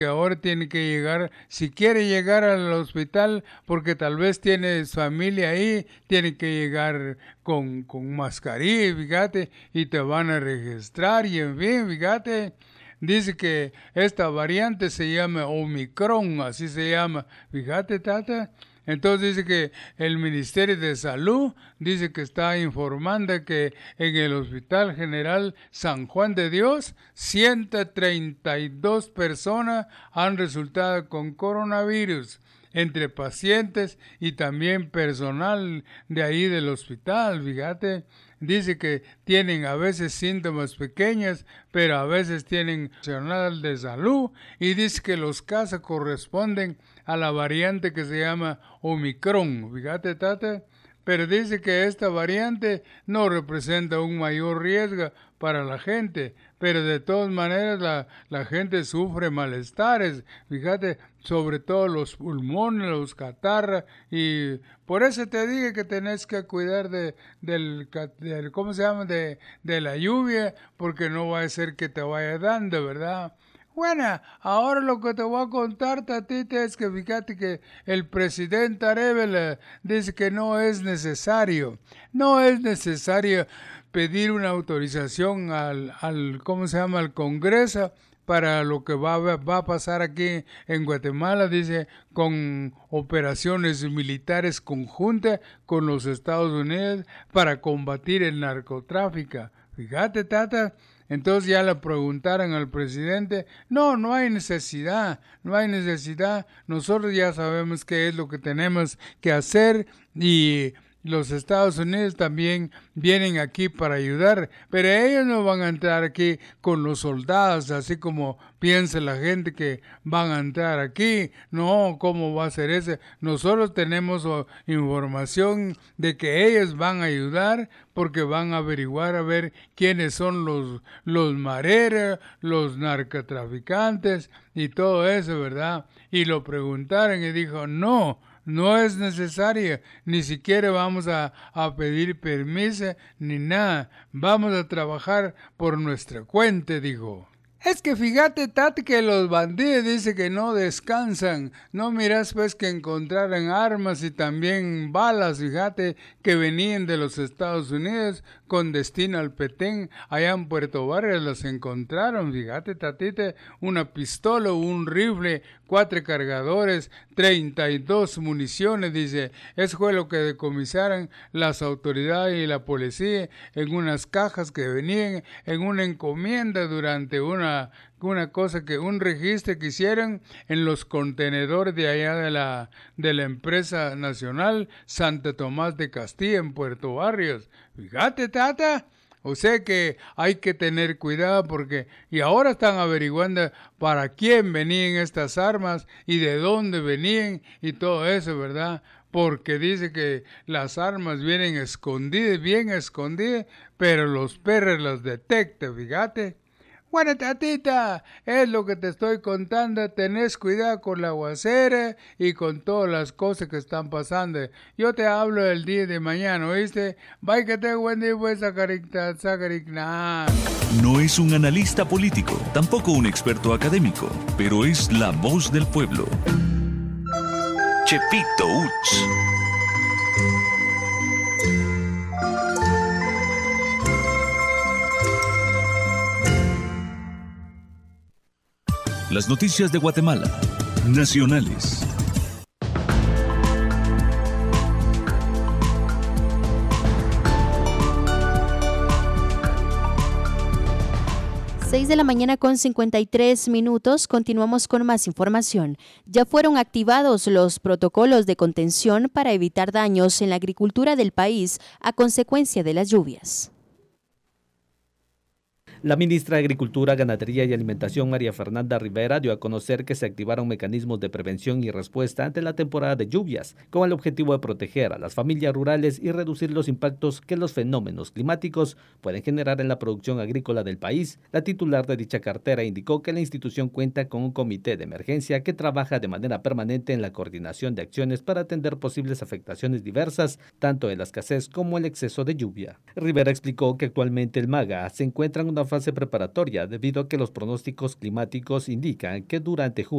que ahora tiene que llegar, si quiere llegar al hospital, porque tal vez tiene su familia ahí, tiene que llegar con mascarilla, fíjate, y te van a registrar, y en fin, fíjate. Dice que esta variante se llama Omicron, así se llama, fíjate, tata. Entonces dice que el Ministerio de Salud dice que está informando que en el Hospital General San Juan de Dios 132 personas han resultado con coronavirus entre pacientes y también personal de ahí del hospital, fíjate. Dice que tienen a veces síntomas pequeños, pero a veces tienen personal de salud y dice que los casos corresponden a la variante que se llama Omicron, fíjate, tata. Pero dice que esta variante no representa un mayor riesgo para la gente, pero de todas maneras la gente sufre malestares, fíjate, sobre todo los pulmones, los catarras, y por eso te dije que tenés que cuidar del ¿cómo se llama? De la lluvia, porque no va a ser que te vaya dando, ¿verdad? Bueno, ahora lo que te voy a contar, tatita, es que fíjate que el presidente Arevalo dice que no es necesario pedir una autorización ¿cómo se llama?, al Congreso para lo que va a pasar aquí en Guatemala, dice, con operaciones militares conjuntas con los Estados Unidos para combatir el narcotráfico. Fíjate, tata. Entonces ya le preguntaron al presidente, no hay necesidad, nosotros ya sabemos qué es lo que tenemos que hacer y los Estados Unidos también vienen aquí para ayudar, pero ellos no van a entrar aquí con los soldados, así como piensa la gente que van a entrar aquí. No, ¿cómo va a ser eso? Nosotros tenemos información de que ellos van a ayudar porque van a averiguar a ver quiénes son los mareros, los narcotraficantes y todo eso, ¿verdad? Y lo preguntaron y dijo, no es necesario, ni siquiera vamos a pedir permiso ni nada, vamos a trabajar por nuestra cuenta, dijo. Es que fíjate, Tati, que los bandidos dice que no descansan. No miras pues que encontraron armas y también balas, fíjate, que venían de los Estados Unidos con destino al Petén. Allá en Puerto Barrios las encontraron, fíjate, Tatita, una pistola, un rifle, 4 cargadores, 32 municiones, dice. Eso fue lo que decomisaron las autoridades y la policía en unas cajas que venían en una encomienda durante un registro que hicieron en los contenedores de allá de la empresa nacional Santa Tomás de Castilla en Puerto Barrios. Fíjate, tata. O sea que hay que tener cuidado porque y ahora están averiguando para quién venían estas armas y de dónde venían y todo eso, ¿verdad? Porque dice que las armas vienen escondidas, bien escondidas, pero los perros las detectan, fíjate. Bueno, tatita, es lo que te estoy contando. Tenés cuidado con la aguacera y con todas las cosas que están pasando. Yo te hablo el día de mañana, ¿oíste? Bye, que te buen día, pues, sacaricna. No es un analista político, tampoco un experto académico, pero es la voz del pueblo. Chepito Uch. Las noticias de Guatemala, nacionales. Seis de la mañana con 53 minutos. Continuamos con más información. Ya fueron activados los protocolos de contención para evitar daños en la agricultura del país a consecuencia de las lluvias. La ministra de Agricultura, Ganadería y Alimentación, María Fernanda Rivera, dio a conocer que se activaron mecanismos de prevención y respuesta ante la temporada de lluvias, con el objetivo de proteger a las familias rurales y reducir los impactos que los fenómenos climáticos pueden generar en la producción agrícola del país. La titular de dicha cartera indicó que la institución cuenta con un comité de emergencia que trabaja de manera permanente en la coordinación de acciones para atender posibles afectaciones diversas, tanto de la escasez como el exceso de lluvia. Rivera explicó que actualmente el MAGA se encuentra en una fase preparatoria debido a que los pronósticos climáticos indican que durante julio